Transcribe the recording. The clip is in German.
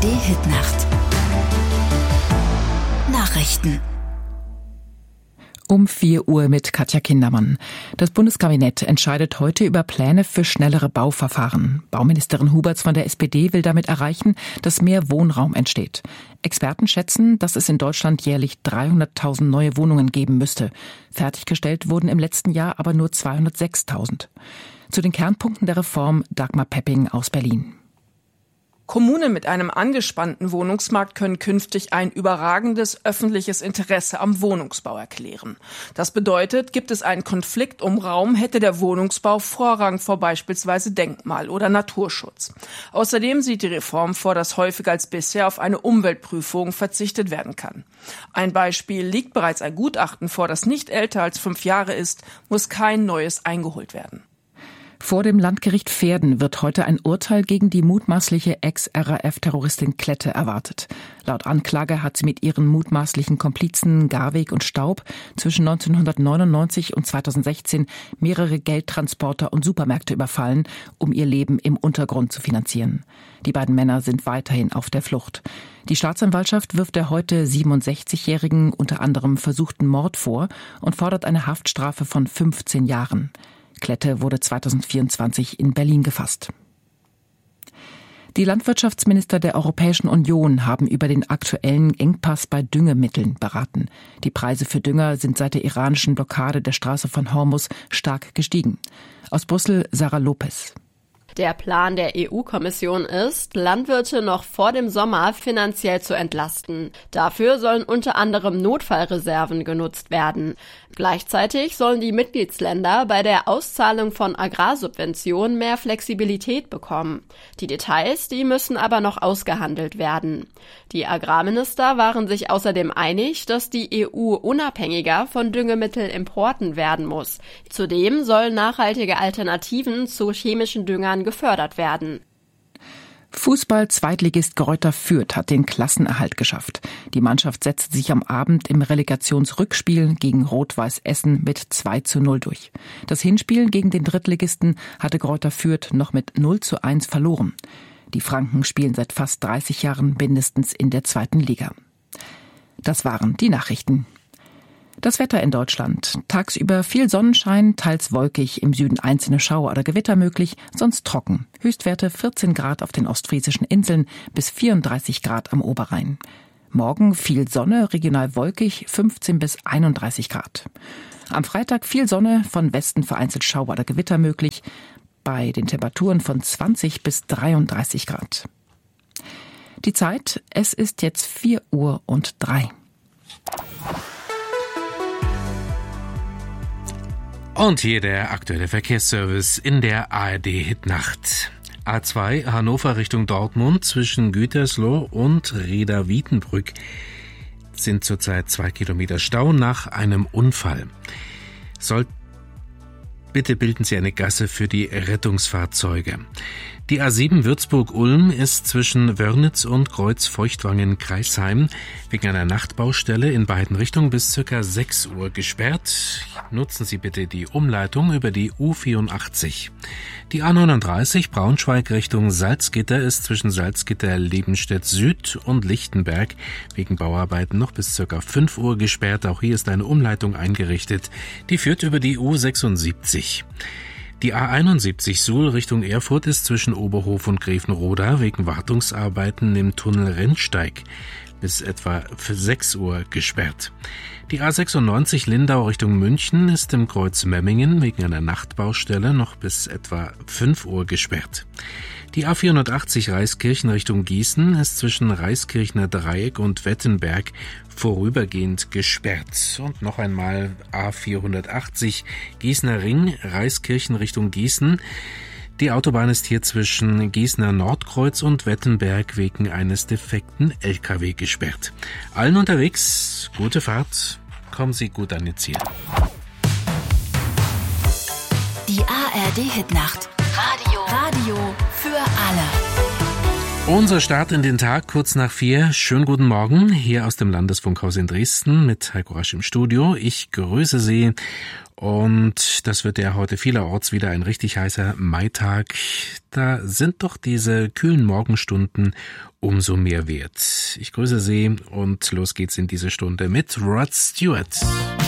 ARD-Hitnacht. Nachrichten. Um 4 Uhr mit Katja Kindermann. Das Bundeskabinett entscheidet heute über Pläne für schnellere Bauverfahren. Bauministerin Huberts von der SPD will damit erreichen, dass mehr Wohnraum entsteht. Experten schätzen, dass es in Deutschland jährlich 300.000 neue Wohnungen geben müsste. Fertiggestellt wurden im letzten Jahr aber nur 206.000. Zu den Kernpunkten der Reform Dagmar Pepping aus Berlin. Kommunen mit einem angespannten Wohnungsmarkt können künftig ein überragendes öffentliches Interesse am Wohnungsbau erklären. Das bedeutet, gibt es einen Konflikt um Raum, hätte der Wohnungsbau Vorrang vor beispielsweise Denkmal- oder Naturschutz. Außerdem sieht die Reform vor, dass häufiger als bisher auf eine Umweltprüfung verzichtet werden kann. Ein Beispiel: liegt bereits ein Gutachten vor, das nicht älter als 5 Jahre ist, muss kein neues eingeholt werden. Vor dem Landgericht Verden wird heute ein Urteil gegen die mutmaßliche Ex-RAF-Terroristin Klette erwartet. Laut Anklage hat sie mit ihren mutmaßlichen Komplizen Garweg und Staub zwischen 1999 und 2016 mehrere Geldtransporter und Supermärkte überfallen, um ihr Leben im Untergrund zu finanzieren. Die beiden Männer sind weiterhin auf der Flucht. Die Staatsanwaltschaft wirft der heute 67-Jährigen unter anderem versuchten Mord vor und fordert eine Haftstrafe von 15 Jahren. Klette wurde 2024 in Berlin gefasst. Die Landwirtschaftsminister der Europäischen Union haben über den aktuellen Engpass bei Düngemitteln beraten. Die Preise für Dünger sind seit der iranischen Blockade der Straße von Hormuz stark gestiegen. Aus Brüssel Sarah Lopez. Der Plan der EU-Kommission ist, Landwirte noch vor dem Sommer finanziell zu entlasten. Dafür sollen unter anderem Notfallreserven genutzt werden. Gleichzeitig sollen die Mitgliedsländer bei der Auszahlung von Agrarsubventionen mehr Flexibilität bekommen. Die Details, die müssen aber noch ausgehandelt werden. Die Agrarminister waren sich außerdem einig, dass die EU unabhängiger von Düngemittelimporten werden muss. Zudem sollen nachhaltige Alternativen zu chemischen Düngern gefördert werden. Fußball-Zweitligist Greuther Fürth hat den Klassenerhalt geschafft. Die Mannschaft setzte sich am Abend im Relegationsrückspiel gegen Rot-Weiß Essen mit 2:0 durch. Das Hinspiel gegen den Drittligisten hatte Greuther Fürth noch mit 0:1 verloren. Die Franken spielen seit fast 30 Jahren mindestens in der 2. Liga. Das waren die Nachrichten. Das Wetter in Deutschland. Tagsüber viel Sonnenschein, teils wolkig, im Süden einzelne Schauer oder Gewitter möglich, sonst trocken. Höchstwerte 14 Grad auf den ostfriesischen Inseln bis 34 Grad am Oberrhein. Morgen viel Sonne, regional wolkig, 15 bis 31 Grad. Am Freitag viel Sonne, von Westen vereinzelt Schauer oder Gewitter möglich, bei den Temperaturen von 20 bis 33 Grad. Die Zeit, es ist jetzt 4:03 Uhr. Und hier der aktuelle Verkehrsservice in der ARD-Hitnacht. A2 Hannover Richtung Dortmund zwischen Gütersloh und Reda-Wiedenbrück sind zurzeit 2 Kilometer Stau nach einem Unfall. Bitte bilden Sie eine Gasse für die Rettungsfahrzeuge. Die A7 Würzburg-Ulm ist zwischen Wörnitz und Kreuz-Feuchtwangen-Kreisheim wegen einer Nachtbaustelle in beiden Richtungen bis ca. 6 Uhr gesperrt. Nutzen Sie bitte die Umleitung über die U84. Die A39 Braunschweig Richtung Salzgitter ist zwischen Salzgitter-Lebenstedt Süd und Lichtenberg wegen Bauarbeiten noch bis ca. 5 Uhr gesperrt. Auch hier ist eine Umleitung eingerichtet. Die führt über die U76. Die A71 Suhl Richtung Erfurt ist zwischen Oberhof und Grevenroda wegen Wartungsarbeiten im Tunnel Rennsteig bis etwa 6 Uhr gesperrt. Die A96 Lindau Richtung München ist im Kreuz Memmingen wegen einer Nachtbaustelle noch bis etwa 5 Uhr gesperrt. Die A480 Reiskirchen Richtung Gießen ist zwischen Reiskirchner Dreieck und Wettenberg vorübergehend gesperrt. Und noch einmal A480 Gießener Ring, Reiskirchen Richtung Gießen. Die Autobahn ist hier zwischen Gießener Nordkreuz und Wettenberg wegen eines defekten LKW gesperrt. Allen unterwegs, gute Fahrt, kommen Sie gut an Ihr Ziel. Die ARD-Hitnacht. Radio für alle. Unser Start in den Tag kurz nach 4. Schönen guten Morgen hier aus dem Landesfunkhaus in Dresden mit Heiko Rasch im Studio. Ich grüße Sie und das wird ja heute vielerorts wieder ein richtig heißer Maitag. Da sind doch diese kühlen Morgenstunden umso mehr wert. Ich grüße Sie und los geht's in diese Stunde mit Rod Stewart.